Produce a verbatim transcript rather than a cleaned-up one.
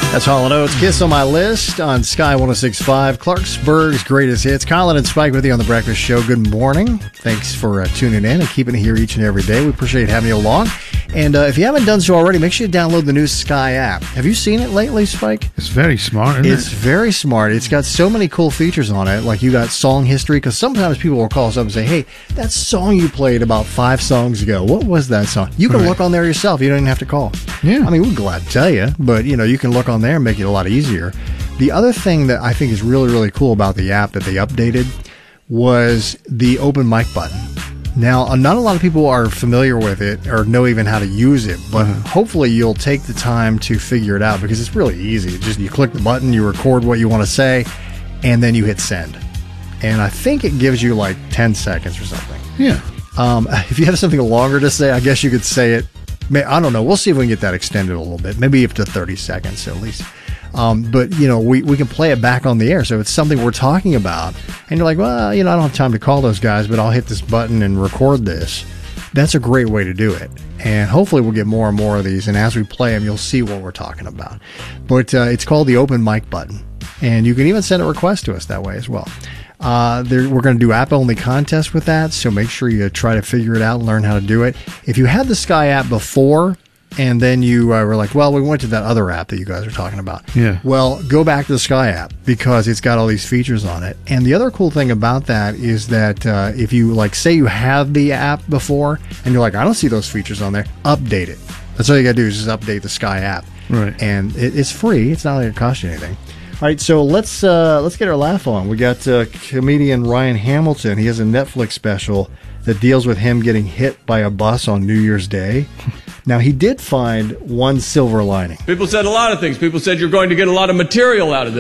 That's Hall and Oates. Kiss on My List on Sky one oh six point five, Clarksburg's greatest hits. Colin and Spike with you on The Breakfast Show. Good morning. Thanks for uh, tuning in and keeping it here each and every day. We appreciate having you along. And uh, if you haven't done so already, make sure you download the new Sky app. Have you seen it lately, Spike? It's very smart, isn't It's it? very smart. It's got so many cool features on it. Like you got song history, because sometimes people will call us up and say, hey, that song you played about five songs ago, what was that song? You can Right. look on there yourself. You don't even have to call. Yeah. I mean, we're glad to tell you, but you know, you can look on there and make it a lot easier. The other thing that I think is really, really cool about the app that they updated was the open mic button. Now, not a lot of people are familiar with it or know even how to use it, but Mm-hmm. hopefully you'll take the time to figure it out because it's really easy. Just you click the button, you record what you want to say, and then you hit send. And I think it gives you like ten seconds or something. Yeah. Um, if you have something longer to say, I guess you could say it. May, I don't know. We'll see if we can get that extended a little bit. Maybe up to thirty seconds at least. Um, but, you know, we, we can play it back on the air. So if it's something we're talking about, and you're like, well, you know, I don't have time to call those guys, but I'll hit this button and record this. That's a great way to do it. And hopefully we'll get more and more of these. And as we play them, you'll see what we're talking about. But uh, it's called the open mic button. And you can even send a request to us that way as well. Uh, there, we're going to do app-only contests with that, so make sure you try to figure it out and learn how to do it. If you had the Sky app before, and then you uh, were like, well, we went to that other app that you guys are talking about. Yeah. Well, go back to the Sky app because it's got all these features on it. And the other cool thing about that is that uh, if you, like, say you have the app before, and you're like, I don't see those features on there, update it. That's all you got to do is just update the Sky app. Right. And it, it's free. It's not going to cost you anything. All right, so let's uh, let's get our laugh on. We got uh, comedian Ryan Hamilton. He has a Netflix special that deals with him getting hit by a bus on New Year's Day. Now, he did find one silver lining. People said a lot of things. People said you're going to get a lot of material out of this.